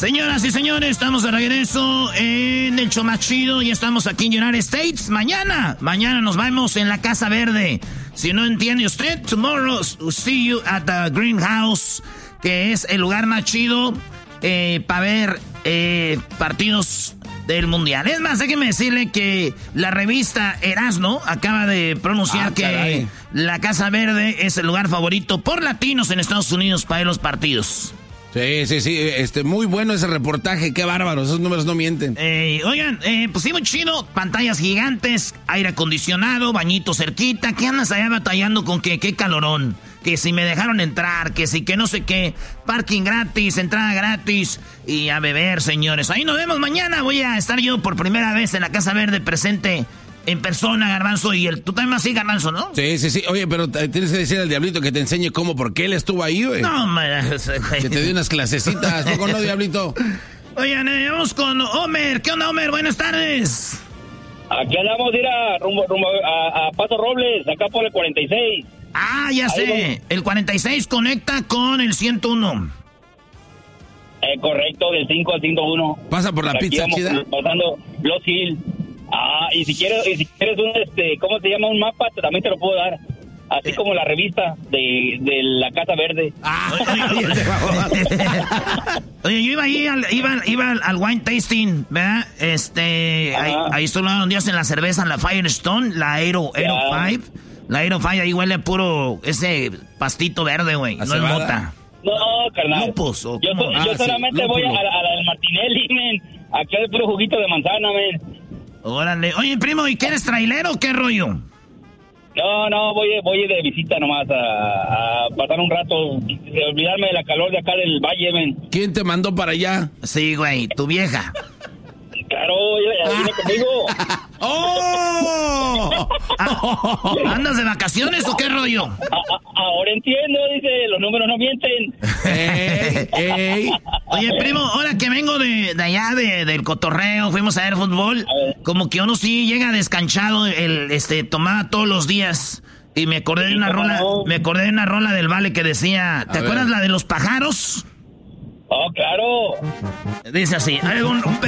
Señoras y señores, estamos de regreso en el show más chido. Ya estamos aquí en United States. Mañana nos vemos en la Casa Verde. Si no entiende usted, tomorrow we'll see you at the Greenhouse, que es el lugar más chido para ver partidos del Mundial. Es más, déjeme decirle que la revista Erasmo acaba de pronunciar que la Casa Verde es el lugar favorito por latinos en Estados Unidos para ver los partidos. Sí, muy bueno ese reportaje, qué bárbaro, esos números no mienten. Oigan, pues sí, muy chido, pantallas gigantes, aire acondicionado, bañito cerquita. ¿Qué andas allá batallando con qué calorón? Que si me dejaron entrar, que si que no sé qué, parking gratis, entrada gratis y a beber, señores. Ahí nos vemos mañana, voy a estar yo por primera vez en la Casa Verde presente en persona, Garbanzo, y tú también así, Garbanzo, ¿no? Sí. Oye, pero tienes que decir al Diablito que te enseñe cómo, porque él estuvo ahí, güey. No, que te dio unas clasecitas, ¿no, Diablito? Oigan, vamos con Homer. ¿Qué onda, Homer? Buenas tardes. Aquí andamos, rumbo a Paso Robles, acá por el 46. Ah, ya sé. El 46 conecta con el 101. Correcto, del 5 al 101. Pasa por la aquí pizza chida. Pasando Los Hill. Y si quieres un, ¿cómo se llama? Un mapa, también te lo puedo dar. Así como la revista de la Casa Verde. Oye, yo iba al wine tasting, ¿verdad? Ahí estuve unos días en la cerveza, en la Firestone, la Aero 5. La Aero 5 ahí huele a puro ese pastito verde, güey. No es mota. No, carnal. Lupus. Yo solamente voy al Martinelli, men. Aquí hay puro juguito de manzana, men. Órale. Oye, primo, ¿y qué eres trailero o qué rollo? No, voy de visita nomás a pasar un rato, olvidarme de la calor de acá del valle, men. ¿Quién te mandó para allá? Sí, güey, tu vieja. Claro, ella viene conmigo. ¡Oh! ¿Andas de vacaciones o qué rollo? Ahora entiendo, dice, los números no mienten. Ey. Oye, primo, ahora que vengo de allá, del cotorreo, fuimos a ver fútbol, como que uno sí llega descanchado, tomaba todos los días, y me acordé de una rola del Vale que decía, ¿te acuerdas la de los pájaros? Oh, claro. Dice así, hay un